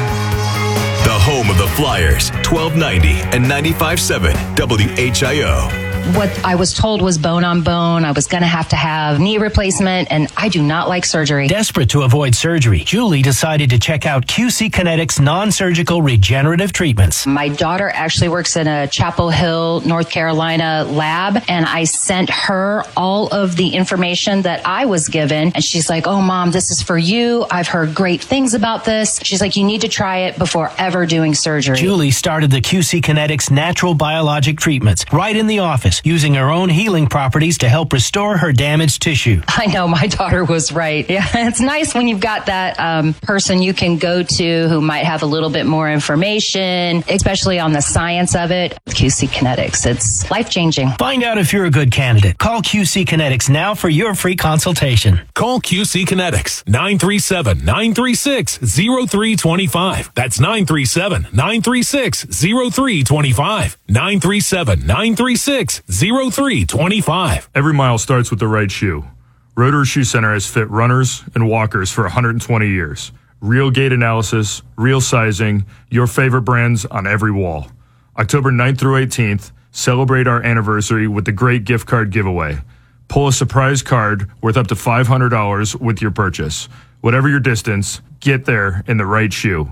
The home of the Flyers, twelve ninety and ninety-five point seven W H I O. What I was told was bone on bone. I was going to have to have knee replacement, and I do not like surgery. Desperate to avoid surgery, Julie decided to check out Q C Kinetics non-surgical regenerative treatments. My daughter actually works in a Chapel Hill, North Carolina lab, and I sent her all of the information that I was given, and she's like, oh, Mom, this is for you. I've heard great things about this. She's like, you need to try it before ever doing surgery. Julie started the Q C Kinetics natural biologic treatments right in the office, using her own healing properties to help restore her damaged tissue. I know, my daughter was right. Yeah, it's nice when you've got that um, person you can go to who might have a little bit more information, especially on the science of it. Q C Kinetics, it's life-changing. Find out if you're a good candidate. Call Q C Kinetics now for your free consultation. Call Q C Kinetics, nine three seven, nine three six, zero three two five. That's nine three seven, nine three six, zero three two five. nine three seven, nine three six, zero three two five. Every mile starts with the right shoe. Rotorua Shoe Center has fit runners and walkers for one hundred twenty years. Real gait analysis, real sizing, your favorite brands on every wall. October ninth through eighteenth, celebrate our anniversary with the great gift card giveaway. Pull a surprise card worth up to five hundred dollars with your purchase. Whatever your distance, get there in the right shoe.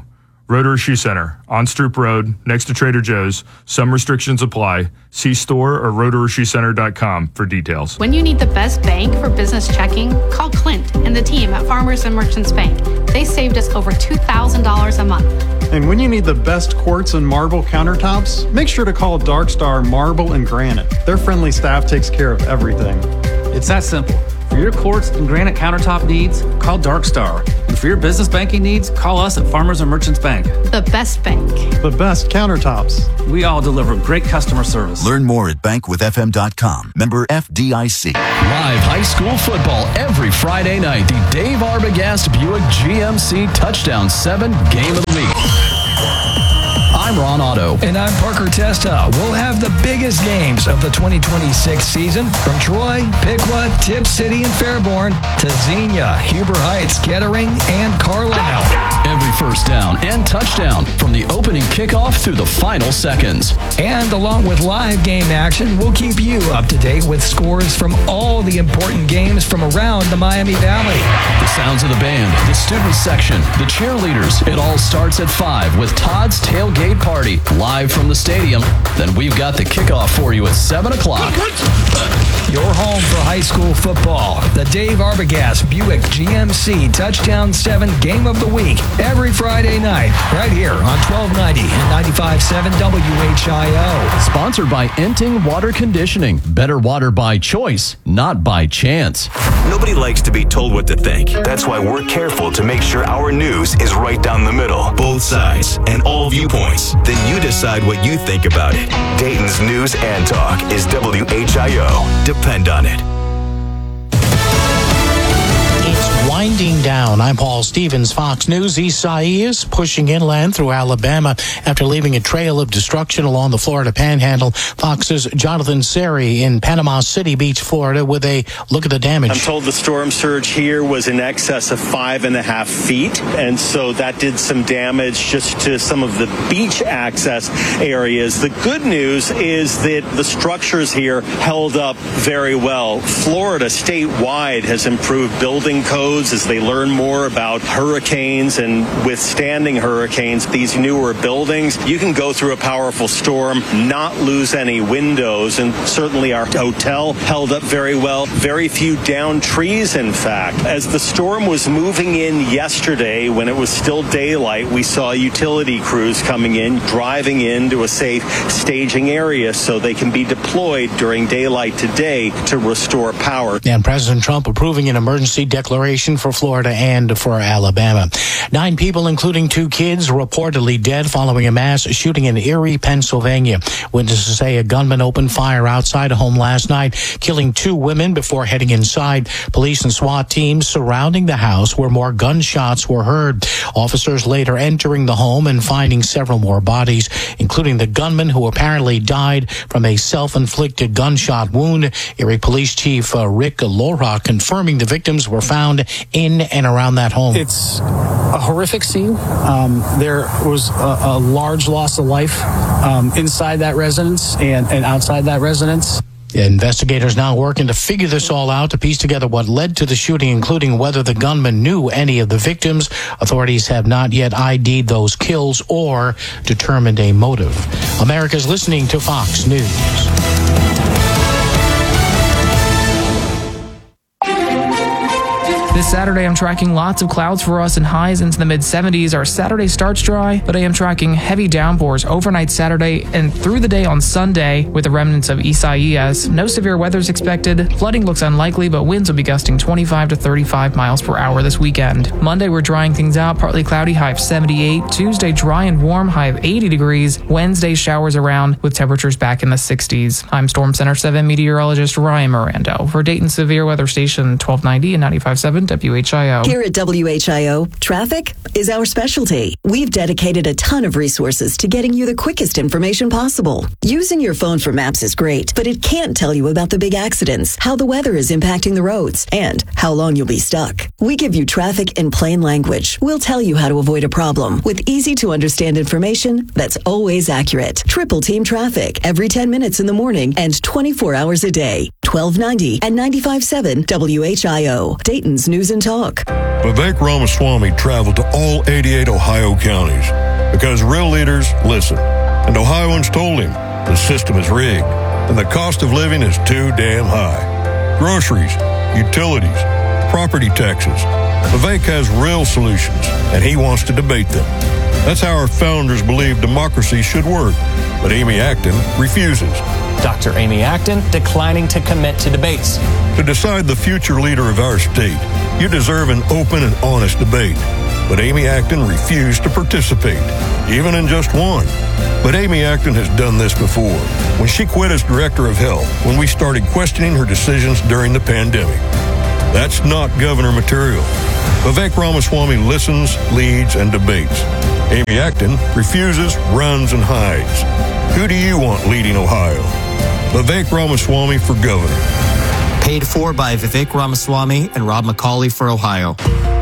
Rotary Shoe Center, on Stroop Road, next to Trader Joe's. Some restrictions apply. See store or rotary shoe center dot com for details. When you need the best bank for business checking, call Clint and the team at Farmers and Merchants Bank. They saved us over two thousand dollars a month. And when you need the best quartz and marble countertops, make sure to call Dark Star Marble and Granite. Their friendly staff takes care of everything. It's that simple. For your quartz and granite countertop needs, call Dark Star. And for your business banking needs, call us at Farmers and Merchants Bank. The best bank. The best countertops. We all deliver great customer service. Learn more at bank with f m dot com. Member F D I C. Live high school football every Friday night. The Dave Arbogast Buick G M C Touchdown seven Game of the Week. I'm Ron Otto. And I'm Parker Testa. We'll have the biggest games of the twenty twenty-six season from Troy, Piqua, Tip City, and Fairborn to Xenia, Huber Heights, Kettering, and Carlisle. Every first down and touchdown from the opening kickoff through the final seconds. And along with live game action, we'll keep you up to date with scores from all the important games from around the Miami Valley. The sounds of the band, the student section, the cheerleaders. It all starts at five with Todd's Tailgate Party live from the stadium. Then we've got the kickoff for you at seven o'clock. Your home for high school football. The Dave Arbogast Buick G M C Touchdown seven Game of the Week. Every Friday night, right here on twelve ninety and ninety-five point seven W H I O. Sponsored by Enting Water Conditioning. Better water by choice, not by chance. Nobody likes to be told what to think. That's why we're careful to make sure our news is right down the middle. Both sides and all viewpoints. Then you decide what you think about it. Dayton's News and Talk is W H I O. Depend on it. Winding down. I'm Paul Stevens, Fox News. Isaias pushing inland through Alabama after leaving a trail of destruction along the Florida Panhandle. Fox's Jonathan Seri in Panama City Beach, Florida, with a look at the damage. I'm told the storm surge here was in excess of five and a half feet, and so that did some damage just to some of the beach access areas. The good news is that the structures here held up very well. Florida statewide has improved building codes as they learn more about hurricanes and withstanding hurricanes. These newer buildings, you can go through a powerful storm, not lose any windows, and certainly our hotel held up very well. Very few downed trees, in fact. As the storm was moving in yesterday, when it was still daylight, we saw utility crews coming in, driving into a safe staging area so they can be deployed during daylight today to restore power. And President Trump approving an emergency declaration for Florida and for Alabama. Nine people, including two kids, reportedly dead following a mass shooting in Erie, Pennsylvania. Witnesses say a gunman opened fire outside a home last night, killing two women before heading inside. Police and SWAT teams surrounding the house where more gunshots were heard. Officers later entering the home and finding several more bodies, including the gunman who apparently died from a self-inflicted gunshot wound. Erie Police Chief uh, Rick Lora confirming the victims were found in and around that home. It's a horrific scene. Um, there was a, a large loss of life um, inside that residence and, and outside that residence. Investigators now working to figure this all out, to piece together what led to the shooting, including whether the gunman knew any of the victims. Authorities have not yet I D'd those kills or determined a motive. America's listening to Fox News. This Saturday, I'm tracking lots of clouds for us and highs into the mid seventies. Our Saturday starts dry, but I am tracking heavy downpours overnight Saturday and through the day on Sunday with the remnants of Isaias. No severe weather is expected. Flooding looks unlikely, but winds will be gusting twenty-five to thirty-five miles per hour this weekend. Monday, we're drying things out. Partly cloudy, high of seventy-eight. Tuesday, dry and warm, high of eighty degrees. Wednesday, showers around with temperatures back in the sixties. I'm Storm Center seven meteorologist Ryan Mirando for Dayton Severe Weather Station twelve ninety and ninety-five point seven W H I O. Here at W H I O, traffic is our specialty. We've dedicated a ton of resources to getting you the quickest information possible. Using your phone for maps is great, but it can't tell you about the big accidents, how the weather is impacting the roads, and how long you'll be stuck. We give you traffic in plain language. We'll tell you how to avoid a problem with easy to understand information that's always accurate. Triple Team Traffic every ten minutes in the morning and twenty-four hours a day. twelve ninety and ninety-five point seven W H I O. Dayton's News and Talk. Vivek Ramaswamy traveled to all eighty-eight Ohio counties. Because real leaders listen. And Ohioans told him the system is rigged and the cost of living is too damn high. Groceries, utilities, property taxes. Vivek has real solutions, and he wants to debate them. That's how our founders believed democracy should work. But Amy Acton refuses. Doctor Amy Acton declining to commit to debates. To decide the future leader of our state, you deserve an open and honest debate. But Amy Acton refused to participate, even in just one. But Amy Acton has done this before, when she quit as director of health, when we started questioning her decisions during the pandemic. That's not governor material. Vivek Ramaswamy listens, leads, and debates. Amy Acton refuses, runs, and hides. Who do you want leading Ohio? Vivek Ramaswamy for governor. Paid for by Vivek Ramaswamy and Rob McCauley for Ohio.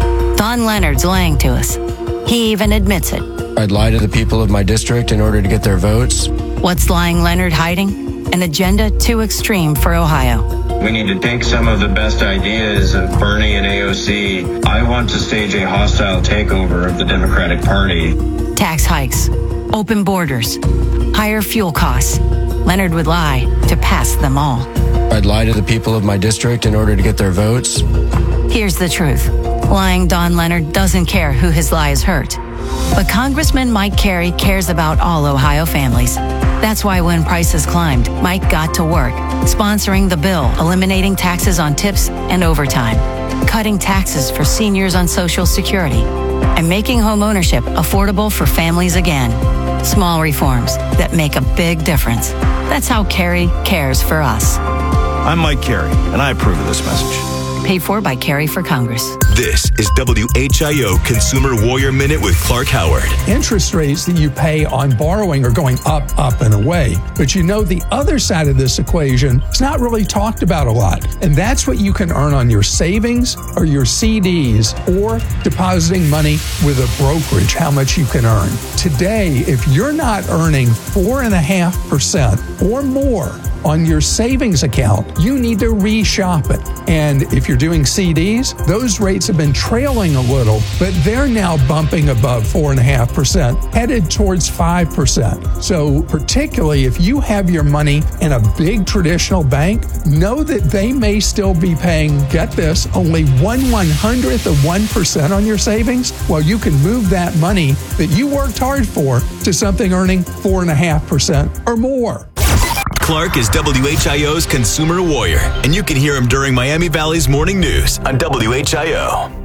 Don Leonard's lying to us. He even admits it. I'd lie to the people of my district in order to get their votes. What's lying Leonard hiding? An agenda too extreme for Ohio. We need to take some of the best ideas of Bernie and A O C. I want to stage a hostile takeover of the Democratic Party. Tax hikes, open borders, higher fuel costs. Leonard would lie to pass them all. I'd lie to the people of my district in order to get their votes. Here's the truth. Lying Don Leonard doesn't care who his lies hurt. But Congressman Mike Carey cares about all Ohio families. That's why when prices climbed, Mike got to work, sponsoring the bill, eliminating taxes on tips and overtime, cutting taxes for seniors on Social Security, and making home ownership affordable for families again. Small reforms that make a big difference. That's how Carey cares for us. I'm Mike Carey, and I approve of this message. Paid for by Carey for Congress. This is W H I O Consumer Warrior Minute with Clark Howard. Interest rates that you pay on borrowing are going up, up, and away. But you know, the other side of this equation is not really talked about a lot. And that's what you can earn on your savings or your C Ds or depositing money with a brokerage, how much you can earn. Today, if you're not earning four point five percent or more on your savings account, you need to reshop it. And if you're doing C Ds, those rates have been trailing a little, but they're now bumping above four point five percent, headed towards five percent. So particularly if you have your money in a big traditional bank, know that they may still be paying, get this, only one one hundredth of one percent on your savings, while you can move that money that you worked hard for to something earning four point five percent or more. Clark is W H I O's Consumer Warrior, and you can hear him during Miami Valley's Morning News on W H I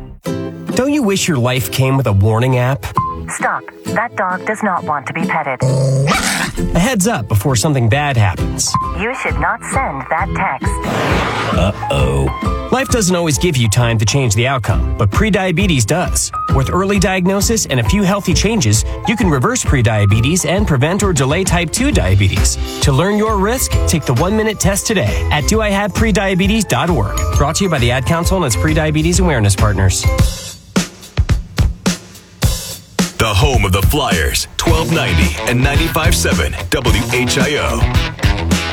O. Don't you wish your life came with a warning app? Stop. That dog does not want to be petted. A heads up before something bad happens. You should not send that text. Uh-oh. Life doesn't always give you time to change the outcome, but prediabetes does. With early diagnosis and a few healthy changes, you can reverse prediabetes and prevent or delay type two diabetes. To learn your risk, take the one-minute test today at do I have prediabetes dot org. Brought to you by the Ad Council and its Prediabetes Awareness Partners. The home of the Flyers, twelve ninety and ninety-five point seven W H I O.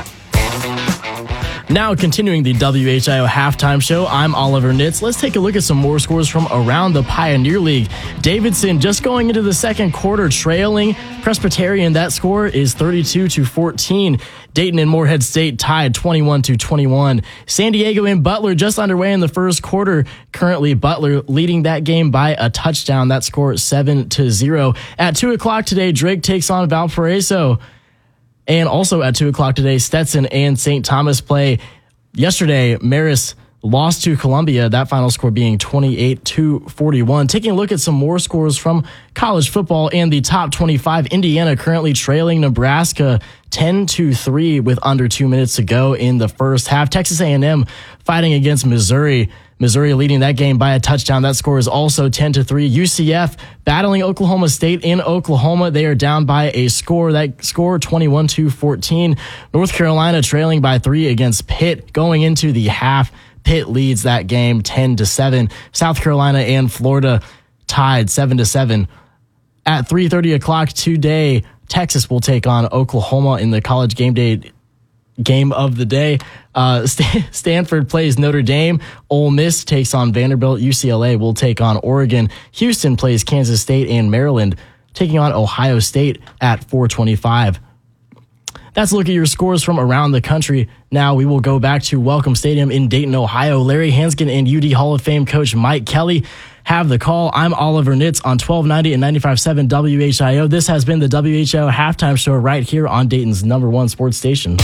Now continuing the W H I O halftime show, I'm Oliver Nitz. Let's take a look at some more scores from around the Pioneer League. Davidson just going into the second quarter trailing Presbyterian. That score is thirty-two to fourteen. Dayton and Morehead State tied twenty-one to twenty-one. San Diego and Butler just underway in the first quarter. Currently Butler leading that game by a touchdown. That score seven to zero. At two o'clock today, Drake takes on Valparaiso. And also at two o'clock today, Stetson and Saint Thomas play. Yesterday, Marist lost to Columbia, that final score being twenty-eight to forty-one. Taking a look at some more scores from college football and the top twenty-five, Indiana currently trailing Nebraska ten to three with under two minutes to go in the first half. Texas A and M fighting against Missouri. Missouri leading that game by a touchdown. That score is also ten to three. U C F battling Oklahoma State in Oklahoma. They are down by a score. That score twenty-one to fourteen. North Carolina trailing by three against Pitt going into the half. Pitt leads that game ten to seven. South Carolina and Florida tied seven to seven. At three thirty o'clock today, Texas will take on Oklahoma in the College Game Day game of the day. Uh, St- Stanford plays Notre Dame. Ole Miss takes on Vanderbilt. U C L A will take on Oregon. Houston plays Kansas State, and Maryland taking on Ohio State at four twenty-five. That's a look at your scores from around the country. Now we will go back to Welcome Stadium in Dayton, Ohio. Larry Hanskin and U D Hall of Fame coach Mike Kelly have the call. I'm Oliver Nitz on twelve ninety and ninety-five point seven W H I O. This has been the W H I O halftime show right here on Dayton's number one sports station.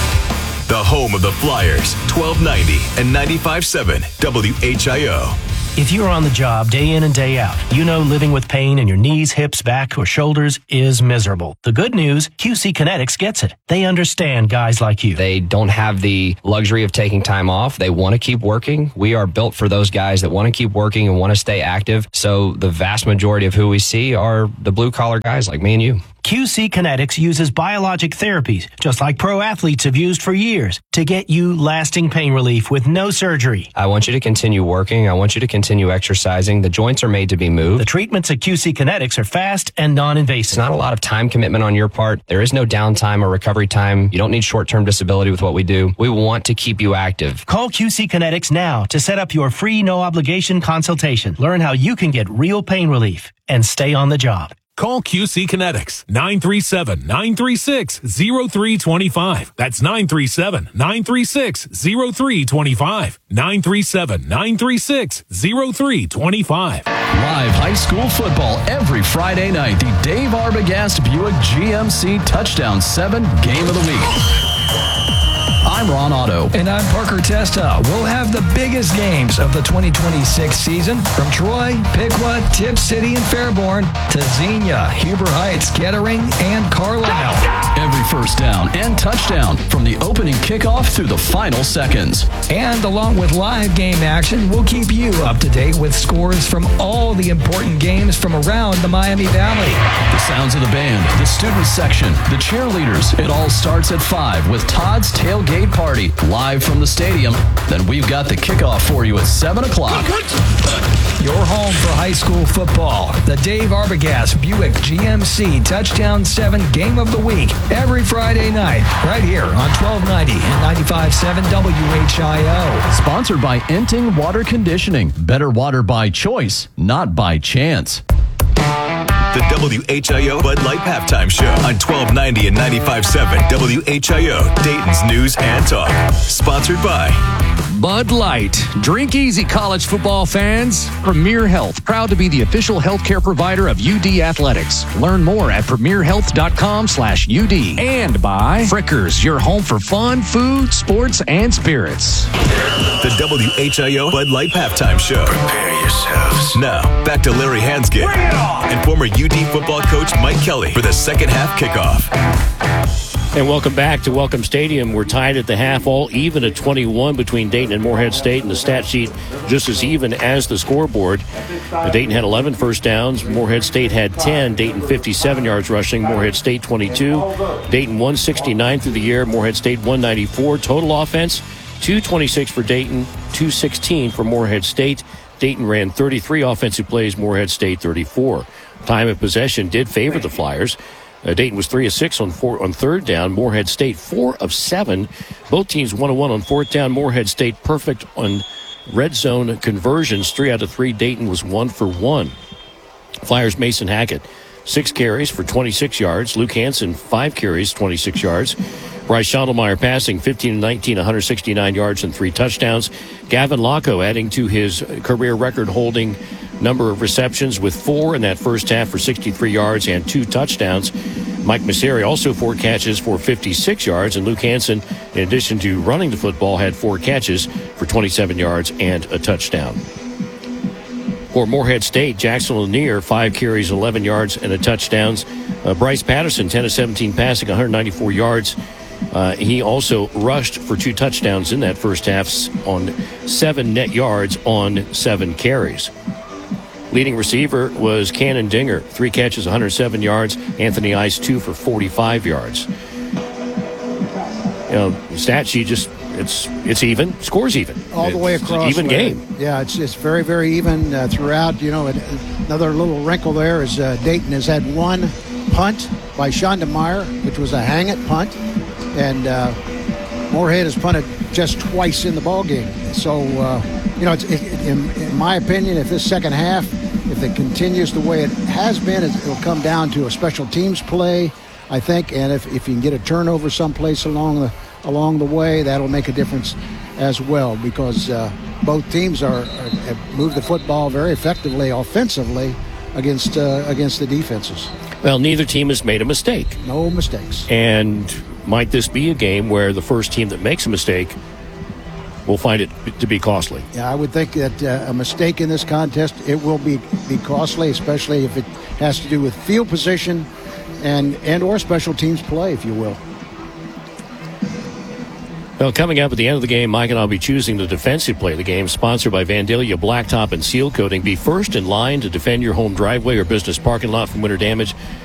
The home of the Flyers, twelve ninety and ninety-five point seven W H I O. If you're on the job day in and day out, you know living with pain in your knees, hips, back, or shoulders is miserable. The good news, Q C Kinetics gets it. They understand guys like you. They don't have the luxury of taking time off. They want to keep working. We are built for those guys that want to keep working and want to stay active. So the vast majority of who we see are the blue-collar guys like me and you. Q C Kinetics uses biologic therapies, just like pro athletes have used for years, to get you lasting pain relief with no surgery. I want you to continue working. I want you to continue exercising. The joints are made to be moved. The treatments at Q C Kinetics are fast and non-invasive. It's not a lot of time commitment on your part. There is no downtime or recovery time. You don't need short-term disability with what we do. We want to keep you active. Call Q C Kinetics now to set up your free no-obligation consultation. Learn how you can get real pain relief and stay on the job. Call Q C Kinetics, nine three seven, nine three six, zero three two five. That's nine three seven, nine three six, zero three two five. nine three seven, nine three six, zero three two five. Live high school football every Friday night. The Dave Arbogast Buick G M C Touchdown seven Game of the Week. I'm Ron Otto. And I'm Parker Testa. We'll have the biggest games of the twenty twenty-six season from Troy, Piqua, Tip City, and Fairborn to Xenia, Huber Heights, Kettering, and Carlisle. Every first down and touchdown from the opening kickoff through the final seconds. And along with live game action, we'll keep you up to date with scores from all the important games from around the Miami Valley. The sounds of the band, the student section, the cheerleaders. It all starts at five with Todd's Tailgate Party live from the stadium. Then we've got the kickoff for you at seven o'clock. Your home for high school football. The Dave Arbogast Buick G M C Touchdown seven Game of the Week. Every Friday night, right here on twelve ninety and ninety-five point seven W H I O. Sponsored by Enting Water Conditioning. Better water by choice, not by chance. The W H I O Bud Light Halftime Show on twelve ninety and ninety-five point seven W H I O, Dayton's News and Talk. Sponsored by Bud Light. Drink easy, college football fans. Premier Health, proud to be the official healthcare provider of U D Athletics. Learn more at premierhealth.com slash UD. And by Frickers, your home for fun, food, sports, and spirits. The W H I O Bud Light Halftime Show. Prepare yourselves. Now, back to Larry Hanskin and former U D football coach Mike Kelly for the second half kickoff. And welcome back to Welcome Stadium. We're tied at the half, all even at twenty-one between Dayton and Morehead State, and the stat sheet just as even as the scoreboard. Dayton had eleven first downs. Morehead State had ten. Dayton fifty-seven yards rushing. Morehead State twenty-two. Dayton one sixty-nine through the air. Morehead State one ninety-four. Total offense, two twenty-six for Dayton, two sixteen for Morehead State. Dayton ran thirty-three offensive plays. Morehead State thirty-four. Time of possession did favor the Flyers. Uh, Dayton was three of six on four on third down. Morehead State four of seven. Both teams one of one on fourth down. Morehead State perfect on red zone conversions. Three out of three. Dayton was one for one. Flyers Mason Hackett, six carries for twenty-six yards. Luke Hansen, five carries, twenty-six yards. Bryce Schondelmeyer passing fifteen of nineteen, one hundred sixty-nine yards and three touchdowns. Gavin Locko adding to his career record holding number of receptions with four in that first half for sixty-three yards and two touchdowns. Mike Masseri also four catches for fifty-six yards, and Luke Hansen, in addition to running the football, had four catches for twenty-seven yards and a touchdown. For Morehead State, Jackson Lanier, five carries, eleven yards and a touchdowns. Uh, Bryce Patterson, ten of seventeen passing, one hundred ninety-four yards. Uh, he also rushed for two touchdowns in that first half on seven net yards on seven carries. Leading receiver was Cannon Dinger, three catches, one hundred seven yards. Anthony Ice, two for forty-five yards. You know, stat sheet just, it's it's even, scores even. All the it's way across. Even game. Yeah, it's it's very, very even uh, throughout. You know, it, another little wrinkle there is uh, Dayton has had one punt by Schondelmeyer, which was a hang it punt. And uh, Morehead has punted just twice in the ball game. So, uh, you know, it's, it, in, in my opinion, if this second half If it continues the way it has been, it'll come down to a special teams play, I think. And if, if you can get a turnover someplace along the along the way, that'll make a difference as well, because uh, both teams are, are have moved the football very effectively offensively against uh, against the defenses. Well, neither team has made a mistake. No mistakes. And might this be a game where the first team that makes a mistake will find it to be costly? Yeah, I would think that uh, a mistake in this contest, it will be, be costly, especially if it has to do with field position and, and or special teams play, if you will. Well, coming up at the end of the game, Mike and I will be choosing the defensive play of the game, sponsored by Vandalia Blacktop and Seal Coating. Be first in line to defend your home driveway or business parking lot from winter damage.